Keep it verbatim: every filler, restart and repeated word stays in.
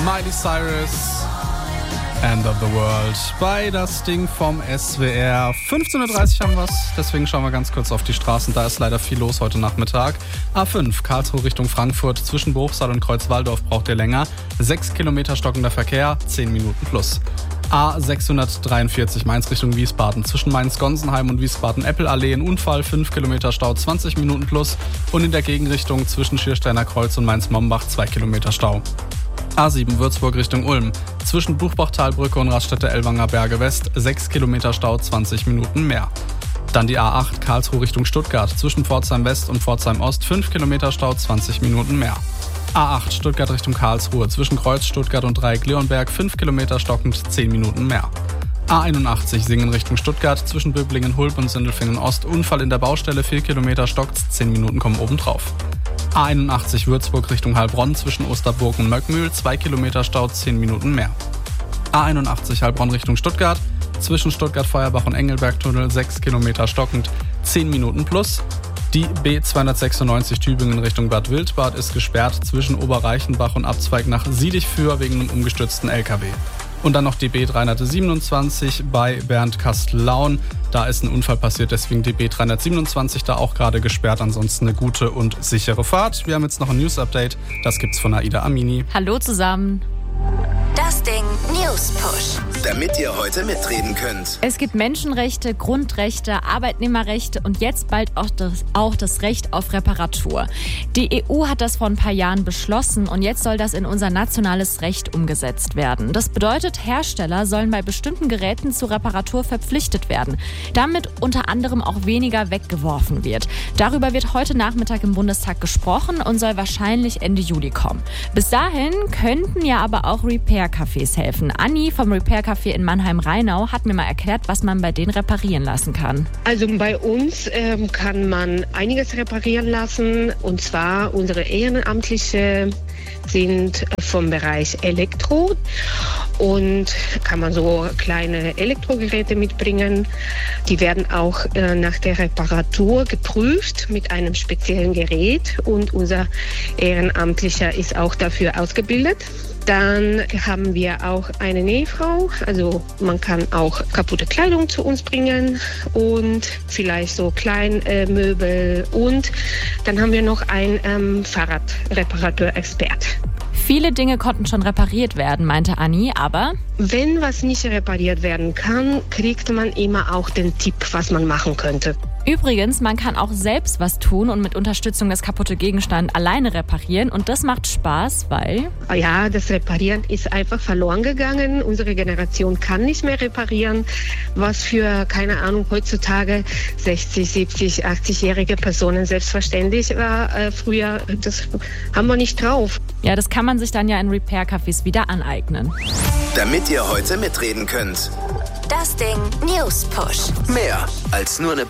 Miley Cyrus, End of the World, bei das Ding vom S W R. fünfzehn Uhr dreißig haben wir es, deswegen schauen wir ganz kurz auf die Straßen. Da ist leider viel los heute Nachmittag. A fünf, Karlsruhe Richtung Frankfurt, zwischen Bruchsal und Kreuzwaldorf braucht ihr länger. sechs Kilometer stockender Verkehr, zehn Minuten plus. A sechshundertdreiundvierzig, Mainz Richtung Wiesbaden, zwischen Mainz-Gonsenheim und Wiesbaden-Eppel-Allee, ein Unfall, fünf Kilometer Stau, zwanzig Minuten plus. Und in der Gegenrichtung zwischen Schiersteiner Kreuz und Mainz-Mombach, zwei Kilometer Stau. A sieben, Würzburg Richtung Ulm, zwischen Buchbachtalbrücke und Raststätte-Ellwanger Berge West, sechs Kilometer Stau, zwanzig Minuten mehr. Dann die A acht, Karlsruhe Richtung Stuttgart, zwischen Pforzheim West und Pforzheim Ost, fünf Kilometer Stau, zwanzig Minuten mehr. A acht, Stuttgart Richtung Karlsruhe, zwischen Kreuz Stuttgart und Dreieck Leonberg, fünf Kilometer stockend, zehn Minuten mehr. A einundachtzig, Singen Richtung Stuttgart, zwischen Böblingen, Hulb und Sindelfingen Ost, Unfall in der Baustelle, vier Kilometer stockt, zehn Minuten kommen obendrauf. A einundachtzig, Würzburg Richtung Heilbronn, zwischen Osterburg und Möckmühl, zwei Kilometer Stau, zehn Minuten mehr. A einundachtzig, Heilbronn Richtung Stuttgart, zwischen Stuttgart-Feuerbach und Engelberg-Tunnel, sechs Kilometer stockend, zehn Minuten plus. Die B zweihundertsechsundneunzig Tübingen Richtung Bad Wildbad ist gesperrt zwischen Oberreichenbach und Abzweig nach Siedichfür wegen einem umgestürzten L K W. Und dann noch die B dreihundertsiebenundzwanzig bei Bernd-Kastellaun. Da ist ein Unfall passiert, deswegen die B dreihundertsiebenundzwanzig da auch gerade gesperrt. Ansonsten eine gute und sichere Fahrt. Wir haben jetzt noch ein News-Update. Das gibt's von Aida Amini. Hallo zusammen. Das Ding News Push. Damit ihr heute mitreden könnt. Es gibt Menschenrechte, Grundrechte, Arbeitnehmerrechte und jetzt bald auch das, auch das Recht auf Reparatur. Die E U hat das vor ein paar Jahren beschlossen und jetzt soll das in unser nationales Recht umgesetzt werden. Das bedeutet, Hersteller sollen bei bestimmten Geräten zur Reparatur verpflichtet werden, damit unter anderem auch weniger weggeworfen wird. Darüber wird heute Nachmittag im Bundestag gesprochen und soll wahrscheinlich Ende Juli kommen. Bis dahin könnten ja aber auch Repair-Cafés helfen. Anni vom Repair-Café in Mannheim-Rheinau hat mir mal erklärt, was man bei denen reparieren lassen kann. Also bei uns ähm, kann man einiges reparieren lassen. Und zwar unsere Ehrenamtliche sind vom Bereich Elektro. Und kann man so kleine Elektrogeräte mitbringen. Die werden auch äh, nach der Reparatur geprüft mit einem speziellen Gerät. Und unser Ehrenamtlicher ist auch dafür ausgebildet. Dann haben wir auch eine Nähfrau, also man kann auch kaputte Kleidung zu uns bringen und vielleicht so Kleinmöbel. Äh, und dann haben wir noch einen ähm, Fahrradreparateur-Expert. Viele Dinge konnten schon repariert werden, meinte Anni, aber wenn was nicht repariert werden kann, kriegt man immer auch den Tipp, was man machen könnte. Übrigens, man kann auch selbst was tun und mit Unterstützung das kaputte Gegenstand alleine reparieren. Und das macht Spaß, weil... Ja, das Reparieren ist einfach verloren gegangen. Unsere Generation kann nicht mehr reparieren, was für, keine Ahnung, heutzutage sechzig, siebzig, achtzig-jährige Personen selbstverständlich war. Äh, früher, das haben wir nicht drauf. Ja, das kann man sich dann ja in Repair-Cafés wieder aneignen. Damit ihr heute mitreden könnt. Das Ding News Push. Mehr als nur eine